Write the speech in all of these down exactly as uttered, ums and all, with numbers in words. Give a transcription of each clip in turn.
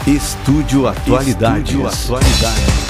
Estúdio Atualidades. Estúdio Atualidades.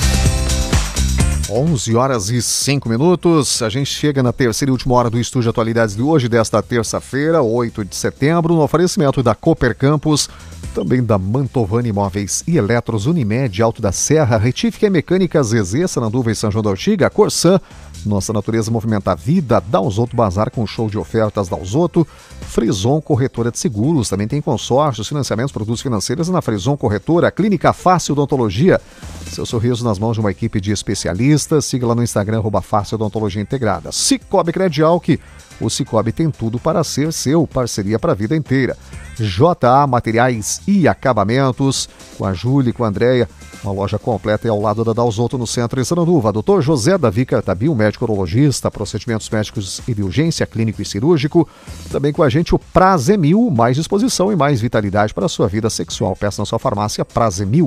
onze horas e cinco minutos, a gente chega na terceira e última hora do Estúdio Atualidades de hoje, desta terça-feira, oito de setembro, no oferecimento da Cooper Campus, também da Mantovani Imóveis e Eletros, Unimed, Alto da Serra, Retífica e Mecânica Zezé, Sananduva e São João da Ortiga, Corsã, Nossa Natureza Movimenta a Vida, Dalzotto Bazar com show de ofertas Dalzotto, Frison Corretora de Seguros, também tem consórcios, financiamentos, produtos financeiros na Frison Corretora, Clínica Fácil Odontologia, seu sorriso nas mãos de uma equipe de especialistas, siga lá no Instagram, arroba Fácil Odontologia Integrada. Cicobi Credial, que o Cicobi tem tudo para ser seu, parceria para a vida inteira. J A Materiais e Acabamentos, com a Júlia e com a Andréia, uma loja completa e ao lado da Dalzotto no centro de Sananduva. doutor José Davi Cartabil, médico urologista, procedimentos médicos e de urgência, clínico e cirúrgico. Também com a gente o Prazemil, mais disposição e mais vitalidade para a sua vida sexual. Peça na sua farmácia Prazemil.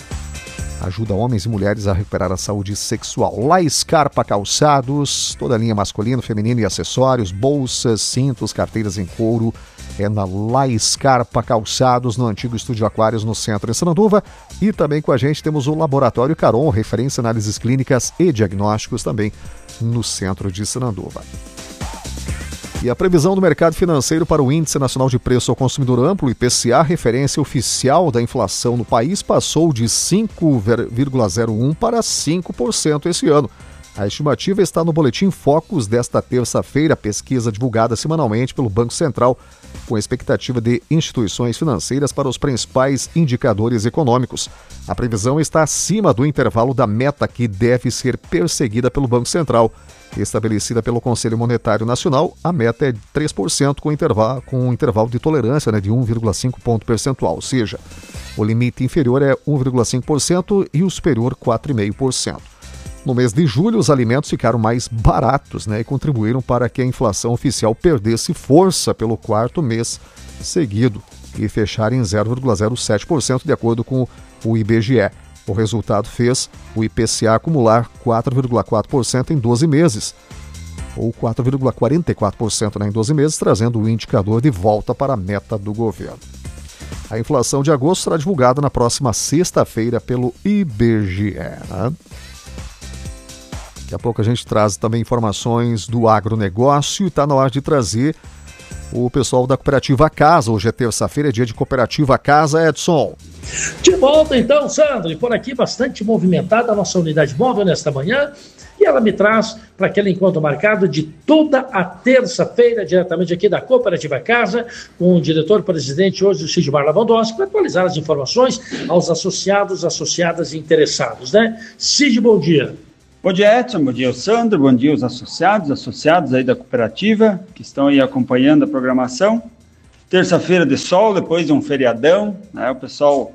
Ajuda homens e mulheres a recuperar a saúde sexual. La Scarpa Calçados, toda a linha masculino, feminino e acessórios, bolsas, cintos, carteiras em couro. É na La Scarpa Calçados, no antigo Estúdio Aquários, no centro de Sananduva. E também com a gente temos o Laboratório Caron, referência em análises clínicas e diagnósticos, também no centro de Sananduva. E a previsão do mercado financeiro para o Índice Nacional de Preço ao Consumidor Amplo, I P C A, referência oficial da inflação no país, passou de cinco vírgula zero um por cento para cinco por cento esse ano. A estimativa está no Boletim Focus desta terça-feira, pesquisa divulgada semanalmente pelo Banco Central, com a expectativa de instituições financeiras para os principais indicadores econômicos. A previsão está acima do intervalo da meta que deve ser perseguida pelo Banco Central. Estabelecida pelo Conselho Monetário Nacional, a meta é de três por cento com intervalo, com um intervalo de tolerância, né, de um vírgula cinco ponto percentual, ou seja, o limite inferior é um vírgula cinco por cento e o superior quatro vírgula cinco por cento. No mês de julho, os alimentos ficaram mais baratos, né, e contribuíram para que a inflação oficial perdesse força pelo quarto mês seguido e fechar em zero vírgula zero sete por cento, de acordo com o I B G E. O resultado fez o I P C A acumular quatro vírgula quatro por cento em doze meses, ou quatro vírgula quarenta e quatro por cento, né, em doze meses, trazendo o indicador de volta para a meta do governo. A inflação de agosto será divulgada na próxima sexta-feira pelo I B G E. Né? Daqui a pouco a gente traz também informações do agronegócio e está na hora de trazer o pessoal da Cooperativa Casa. Hoje é terça-feira, é dia de Cooperativa Casa, Edson. De volta então, Sandro, e por aqui bastante movimentada a nossa unidade móvel nesta manhã, e ela me traz para aquele encontro marcado de toda a terça-feira, diretamente aqui da Cooperativa Casa, com o diretor-presidente hoje, o Sidmar Lavandowski, para atualizar as informações aos associados, associadas e interessados, né? Cid, bom dia. Bom dia, Edson, bom dia, Sandro, bom dia os associados, associados aí da cooperativa, que estão aí acompanhando a programação. Terça-feira de sol, depois de um feriadão, né, o pessoal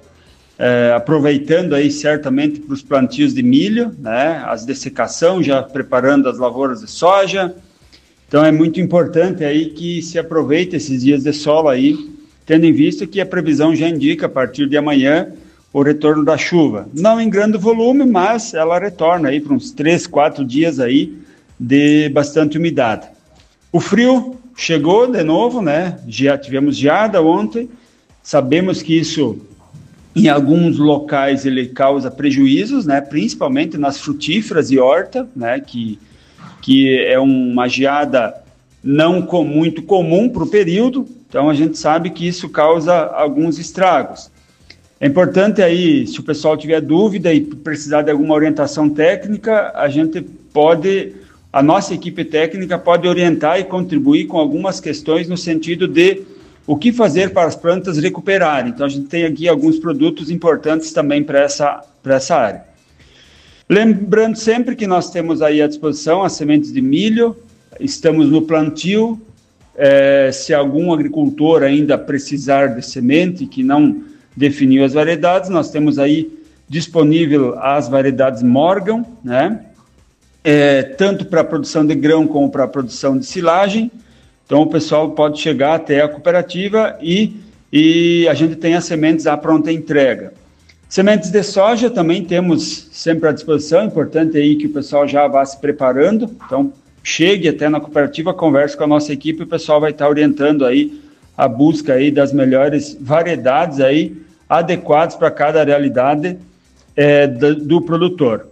é, aproveitando aí certamente para os plantios de milho, né, as dessecação, já preparando as lavouras de soja. Então é muito importante aí que se aproveite esses dias de sol aí, tendo em vista que a previsão já indica a partir de amanhã o retorno da chuva. Não em grande volume, mas ela retorna aí para uns três, quatro dias aí de bastante umidade. O frio chegou de novo, né? Já tivemos geada ontem. Sabemos que isso, em alguns locais, ele causa prejuízos, né? Principalmente nas frutíferas e horta, né? Que, que é uma geada não com, muito comum para o período. Então, a gente sabe que isso causa alguns estragos. É importante aí, se o pessoal tiver dúvida e precisar de alguma orientação técnica, a gente pode, a nossa equipe técnica pode orientar e contribuir com algumas questões no sentido de o que fazer para as plantas recuperarem. Então, a gente tem aqui alguns produtos importantes também para essa, para essa área. Lembrando sempre que nós temos aí à disposição as sementes de milho, estamos no plantio, é, se algum agricultor ainda precisar de semente que não definiu as variedades, nós temos aí disponível as variedades Morgan, né? É, tanto para a produção de grão como para a produção de silagem. Então o pessoal pode chegar até a cooperativa e, e a gente tem as sementes à pronta entrega. Sementes de soja também temos sempre à disposição, é importante aí que o pessoal já vá se preparando, então chegue até na cooperativa, converse com a nossa equipe, o pessoal vai estar orientando aí a busca aí das melhores variedades aí adequados para cada realidade é, do, do produtor.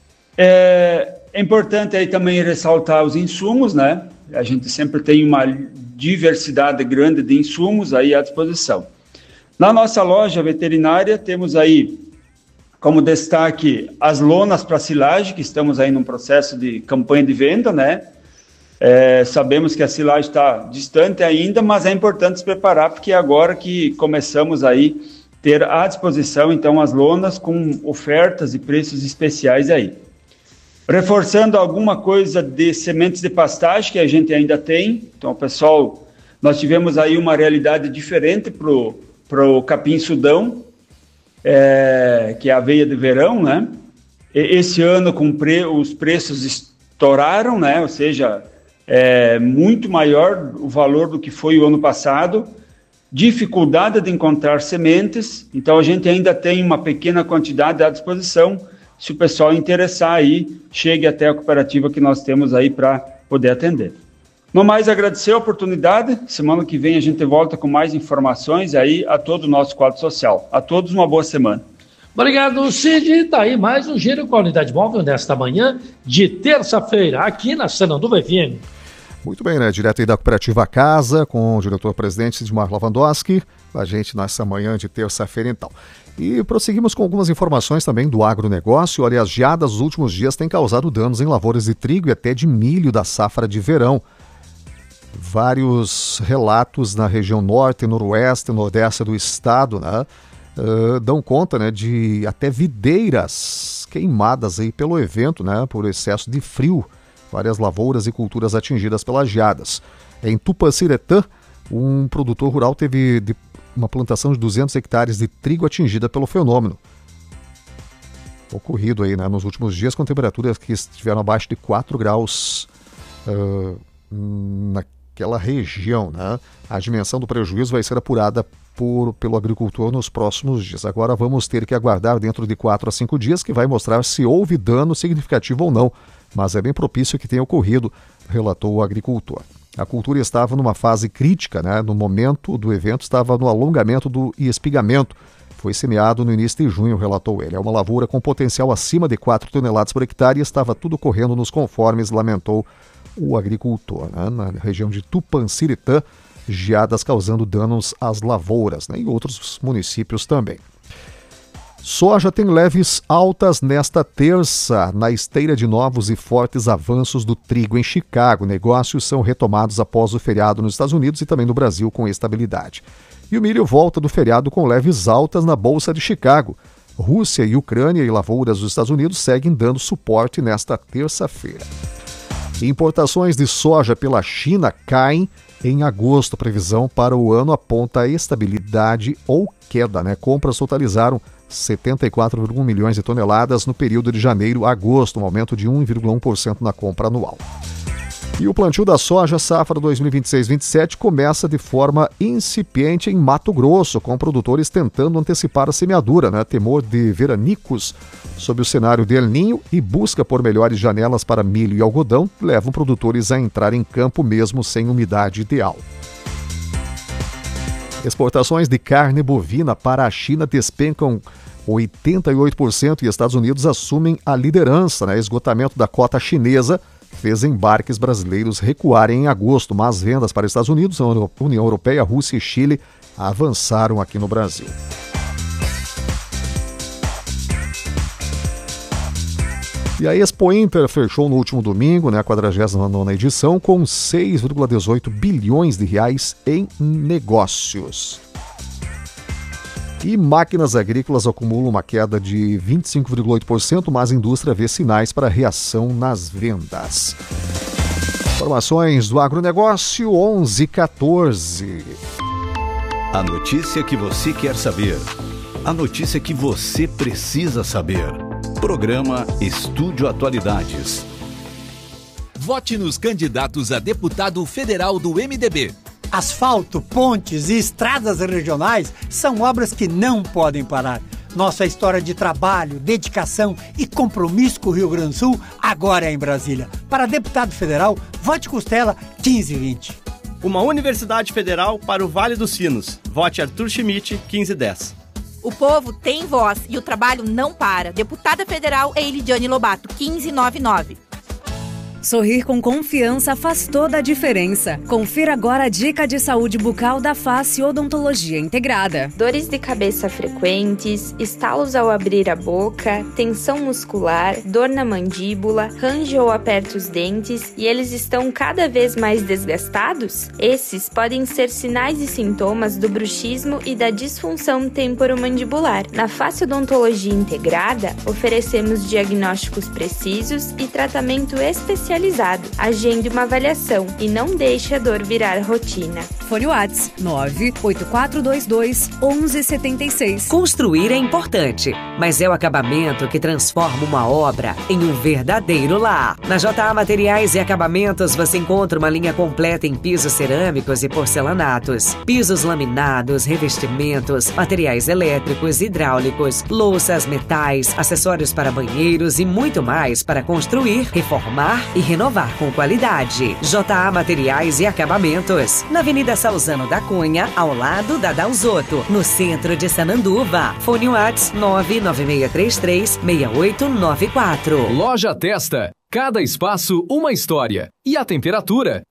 É, é importante aí também ressaltar os insumos, né? A gente sempre tem uma diversidade grande de insumos aí à disposição. Na nossa loja veterinária temos aí como destaque as lonas para silagem, que estamos aí num processo de campanha de venda, né? É, sabemos que a silagem está distante ainda, mas é importante se preparar, porque é agora que começamos aí ter à disposição, então, as lonas com ofertas e preços especiais aí. Reforçando alguma coisa de sementes de pastagem que a gente ainda tem, então, pessoal, nós tivemos aí uma realidade diferente para o capim-sudão, é, que é a aveia de verão, né? E, esse ano com pre, os preços estouraram, né? Ou seja, é muito maior o valor do que foi o ano passado, dificuldade de encontrar sementes, então a gente ainda tem uma pequena quantidade à disposição, se o pessoal interessar aí, chegue até a cooperativa que nós temos aí para poder atender. No mais, agradecer a oportunidade, semana que vem a gente volta com mais informações aí a todo o nosso quadro social. A todos uma boa semana. Obrigado, Cid. Está aí mais um Giro com a Unidade Móvel nesta manhã de terça-feira, aqui na Sananduva F M. Muito bem, né? Direto aí da Cooperativa Casa, com o diretor-presidente Sidmar Lavandowski, a gente nessa manhã de terça-feira, então. E prosseguimos com algumas informações também do agronegócio. Olha, as geadas dos últimos dias têm causado danos em lavouras de trigo e até de milho da safra de verão. Vários relatos na região norte, noroeste e nordeste do estado, né? Uh, dão conta, né, de até videiras queimadas aí pelo evento, né, por excesso de frio. Várias lavouras e culturas atingidas pelas geadas. Em Tupanciretã, um produtor rural teve de uma plantação de duzentos hectares de trigo atingida pelo fenômeno. Ocorrido aí, né, nos últimos dias, com temperaturas que estiveram abaixo de quatro graus uh, naquela região, né? A dimensão do prejuízo vai ser apurada por, pelo agricultor nos próximos dias. Agora vamos ter que aguardar dentro de quatro a cinco dias, que vai mostrar se houve dano significativo ou não. Mas é bem propício que tenha ocorrido, relatou o agricultor. A cultura estava numa fase crítica, né? No momento do evento estava no alongamento do espigamento. Foi semeado no início de junho, relatou ele. É uma lavoura com potencial acima de quatro toneladas por hectare e estava tudo correndo nos conformes, lamentou o agricultor. Né? Na região de Tupanciretã, geadas causando danos às lavouras, né? E outros municípios também. Soja tem leves altas nesta terça, na esteira de novos e fortes avanços do trigo em Chicago. Negócios são retomados após o feriado nos Estados Unidos e também no Brasil com estabilidade. E o milho volta do feriado com leves altas na Bolsa de Chicago. Rússia e Ucrânia e lavouras dos Estados Unidos seguem dando suporte nesta terça-feira. Importações de soja pela China caem em agosto. A previsão para o ano aponta estabilidade ou queda, né? Compras totalizaram setenta e quatro vírgula um milhões de toneladas no período de janeiro a agosto, um aumento de um vírgula um por cento na compra anual. E o plantio da soja safra dois mil e vinte e seis vinte e sete começa de forma incipiente em Mato Grosso, com produtores tentando antecipar a semeadura, né? Temor de veranicos sob o cenário de El Ninho e busca por melhores janelas para milho e algodão levam produtores a entrar em campo mesmo sem umidade ideal. Exportações de carne bovina para a China despencam oitenta e oito por cento e Estados Unidos assumem a liderança, né? Esgotamento da cota chinesa fez embarques brasileiros recuarem em agosto, mas vendas para Estados Unidos, União Europeia, Rússia e Chile avançaram aqui no Brasil. E a Expo Inter fechou no último domingo, né, a quadragésima nona edição, com seis vírgula dezoito bilhões de reais em negócios. E máquinas agrícolas acumulam uma queda de vinte e cinco vírgula oito por cento, mas a indústria vê sinais para reação nas vendas. Informações do agronegócio, onze e quatorze. A notícia que você quer saber. A notícia que você precisa saber. Programa Estúdio Atualidades. Vote nos candidatos a deputado federal do M D B. Asfalto, pontes e estradas regionais são obras que não podem parar. Nossa história de trabalho, dedicação e compromisso com o Rio Grande do Sul agora é em Brasília. Para deputado federal, vote Costela quinze vinte. Uma universidade federal para o Vale dos Sinos. Vote Arthur Schmidt quinze dez. O povo tem voz e o trabalho não para. Deputada Federal Eilidiane Lobato, quinze noventa e nove. Sorrir com confiança faz toda a diferença. Confira agora a dica de saúde bucal da Face Odontologia Integrada. Dores de cabeça frequentes, estalos ao abrir a boca, tensão muscular, dor na mandíbula, range ou aperta os dentes e eles estão cada vez mais desgastados? Esses podem ser sinais e sintomas do bruxismo e da disfunção temporomandibular. Na Face Odontologia Integrada, oferecemos diagnósticos precisos e tratamento especializado. Agende uma avaliação e não deixe a dor virar rotina. Fone WhatsApp nove oito quatro dois dois um um sete seis. Construir é importante, mas é o acabamento que transforma uma obra em um verdadeiro lar. Na J A Materiais e Acabamentos você encontra uma linha completa em pisos cerâmicos e porcelanatos, pisos laminados, revestimentos, materiais elétricos, hidráulicos, louças, metais, acessórios para banheiros e muito mais para construir, reformar e renovar com qualidade. J A Materiais e Acabamentos, na Avenida Salzano da Cunha, ao lado da Dalzotto, no centro de Sananduva. Fone WhatsApp nove nove seis três três seis oito nove quatro. Loja Testa. Cada espaço, uma história. E a temperatura?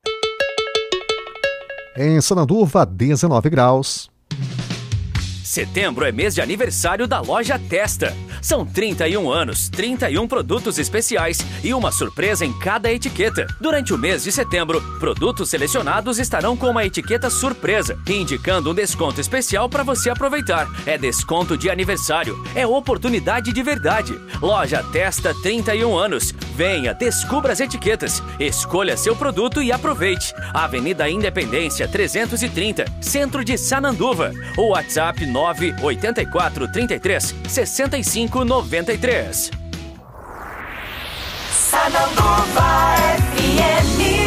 Em Sananduva, dezenove graus. Setembro é mês de aniversário da Loja Testa. São trinta e um anos, trinta e um produtos especiais e uma surpresa em cada etiqueta. Durante o mês de setembro, produtos selecionados estarão com uma etiqueta surpresa, indicando um desconto especial para você aproveitar. É desconto de aniversário, é oportunidade de verdade. Loja Testa, trinta e um anos. Venha, descubra as etiquetas, escolha seu produto e aproveite. Avenida Independência trezentos e trinta, Centro de Sananduva. O WhatsApp nove oito quatro três três seis cinco nove três. Sananduva F M.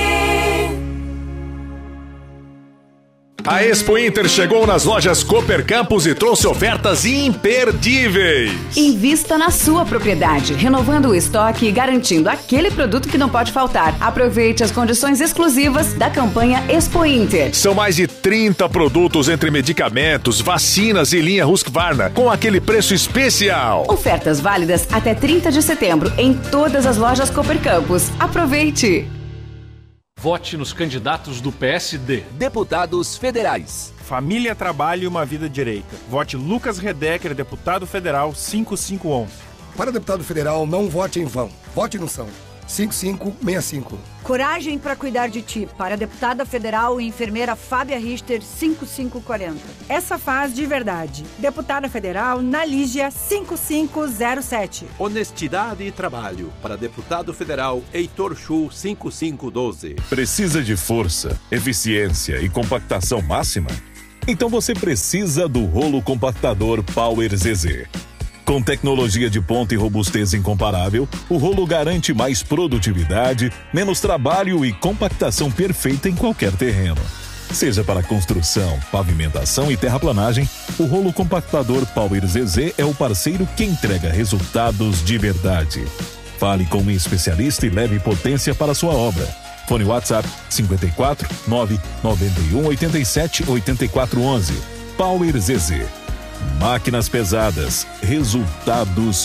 A Expo Inter chegou nas lojas Cooper Campus e trouxe ofertas imperdíveis. Invista na sua propriedade, renovando o estoque e garantindo aquele produto que não pode faltar. Aproveite as condições exclusivas da campanha Expo Inter. São mais de trinta produtos entre medicamentos, vacinas e linha Husqvarna, com aquele preço especial. Ofertas válidas até trinta de setembro em todas as lojas Cooper Campus. Aproveite! Vote nos candidatos do P S D. Deputados federais. Família, Trabalho e uma Vida Direita. Vote Lucas Redecker, deputado federal cinco cinco um um. Para deputado federal, não vote em vão. Vote no São. cinco cinco seis cinco. Coragem para cuidar de ti. Para a deputada federal e enfermeira Fábia Richter, cinco cinco quatro zero. Essa faz de verdade. Deputada federal Nalígia, cinco cinco zero sete. Honestidade e trabalho. Para deputado federal Heitor Chu, cinco cinco um dois. Precisa de força, eficiência e compactação máxima? Então você precisa do rolo compactador Power Z Z. Com tecnologia de ponta e robustez incomparável, o rolo garante mais produtividade, menos trabalho e compactação perfeita em qualquer terreno. Seja para construção, pavimentação e terraplanagem, o rolo compactador Power Z Z é o parceiro que entrega resultados de verdade. Fale com um especialista e leve potência para sua obra. Fone WhatsApp cinco quatro nove nove um oito sete oito quatro um um. Power Z Z. Máquinas pesadas, resultados